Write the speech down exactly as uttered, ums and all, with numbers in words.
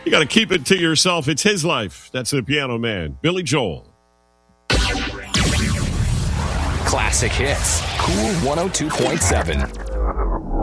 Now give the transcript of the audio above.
You got to keep it to yourself. It's his life. That's the Piano Man, Billy Joel. Classic hits. Cool one oh two point seven.